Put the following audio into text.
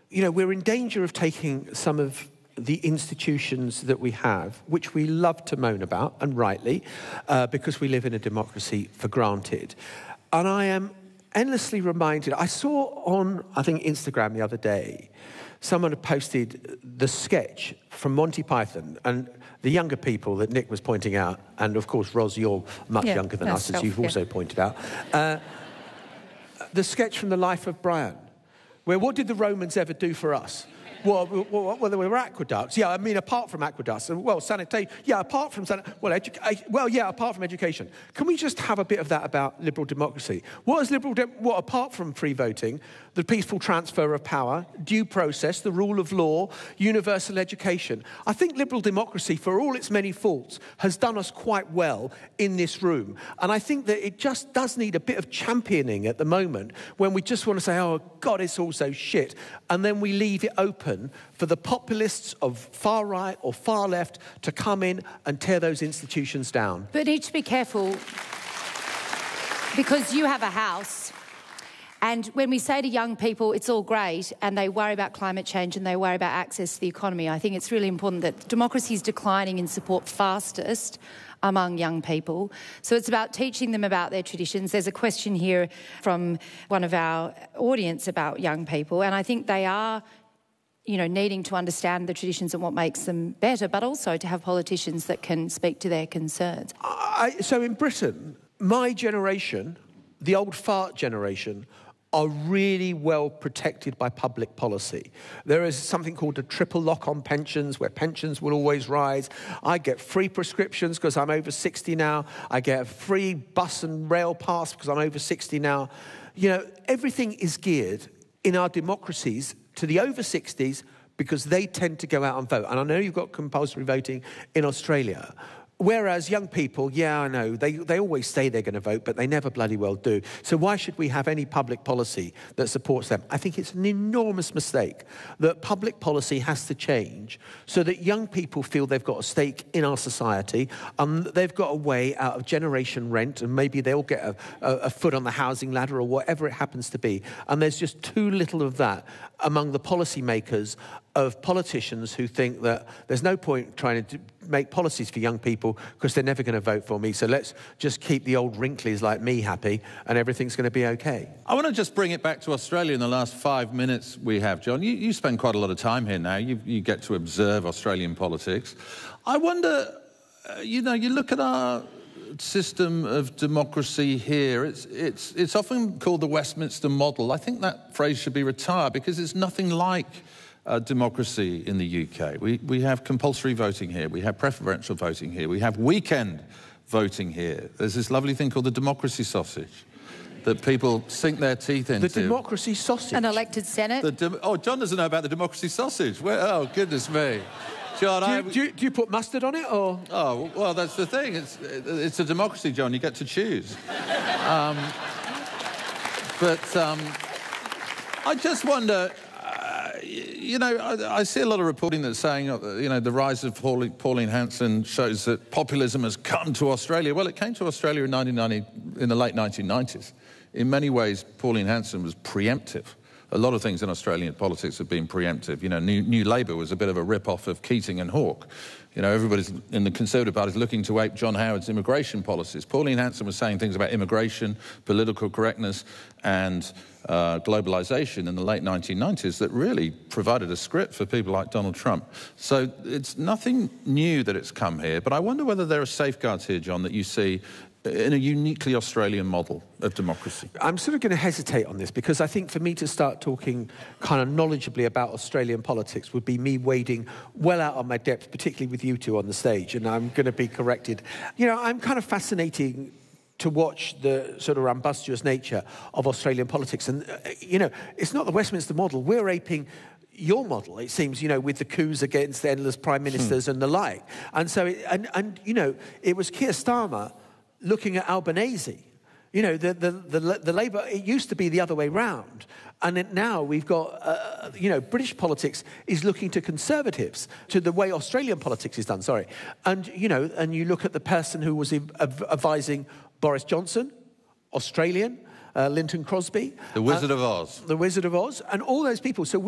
we're in danger of taking some of the institutions that we have, which we love to moan about, and rightly, because we live in a democracy, for granted. And I am endlessly reminded, I saw on, I think, Instagram the other day, someone had posted the sketch from Monty Python, and the younger people that Nick was pointing out, and of course, Ros, you're much younger than us, as you've also pointed out, the sketch from the life of Brian, where what did the Romans ever do for us? Well, there were aqueducts. Yeah, I mean, apart from aqueducts. Well, sanitation. Yeah, apart from apart from education. Can we just have a bit of that about liberal democracy? What apart from free voting, the peaceful transfer of power, due process, the rule of law, universal education? I think liberal democracy, for all its many faults, has done us quite well in this room. And I think that it just does need a bit of championing at the moment, when we just want to say, oh, God, it's all so shit. And then we leave it open for the populists of far right or far left to come in and tear those institutions down. But you need to be careful, because you have a house, and when we say to young people it's all great and they worry about climate change and they worry about access to the economy, I think it's really important that democracy is declining in support fastest among young people. So it's about teaching them about their traditions. There's a question here from one of our audience about young people, and I think they are needing to understand the traditions and what makes them better, but also to have politicians that can speak to their concerns. So in Britain, my generation, the old fart generation, are really well protected by public policy. There is something called a triple lock on pensions, where pensions will always rise. I get free prescriptions because I'm over 60 now. I get a free bus and rail pass because I'm over 60 now. Everything is geared in our democracies to the over 60s, because they tend to go out and vote. And I know you've got compulsory voting in Australia, whereas young people, I know, they always say they're going to vote, but they never bloody well do. So why should we have any public policy that supports them? I think it's an enormous mistake that public policy has to change so that young people feel they've got a stake in our society, and they've got a way out of generation rent, and maybe they'll get a foot on the housing ladder or whatever it happens to be. And there's just too little of that among the policymakers of politicians who think that there's no point trying to make policies for young people because they're never going to vote for me. So let's just keep the old wrinklies like me happy and everything's going to be okay. I want to just bring it back to Australia in the last 5 minutes we have, John. You spend quite a lot of time here now. You get to observe Australian politics. I wonder, you look at our system of democracy here. It's often called the Westminster model. I think that phrase should be retired because it's nothing like democracy in the UK. We have compulsory voting here. We have preferential voting here. We have weekend voting here. There's this lovely thing called the democracy sausage that people sink their teeth into. The democracy sausage? An elected Senate? John doesn't know about the democracy sausage. Oh, goodness me. John, do you put mustard on it, or...? Oh, well, that's the thing. It's a democracy, John. You get to choose. I just wonder... I see a lot of reporting that's saying, the rise of Pauline Hanson shows that populism has come to Australia. Well, it came to Australia in the late 1990s. In many ways, Pauline Hanson was preemptive. A lot of things in Australian politics have been preemptive. New Labour was a bit of a rip-off of Keating and Hawke. Everybody's in the Conservative Party is looking to ape John Howard's immigration policies. Pauline Hanson was saying things about immigration, political correctness, and globalisation in the late 1990s that really provided a script for people like Donald Trump. So it's nothing new that it's come here, but I wonder whether there are safeguards here, John, that you see in a uniquely Australian model of democracy. I'm sort of going to hesitate on this because I think for me to start talking kind of knowledgeably about Australian politics would be me wading well out of my depth, particularly with you two on the stage, and I'm going to be corrected. I'm kind of fascinating to watch the sort of rambunctious nature of Australian politics. And, it's not the Westminster model. We're aping your model, it seems, with the coups against the endless prime ministers and the like. And so, it was Keir Starmer looking at Albanese. The Labour, it used to be the other way round. And now we've got, British politics is looking to Conservatives, to the way Australian politics is done, And, and you look at the person who was advising Boris Johnson, Australian, Linton Crosby. The Wizard of Oz. The Wizard of Oz, and all those people. So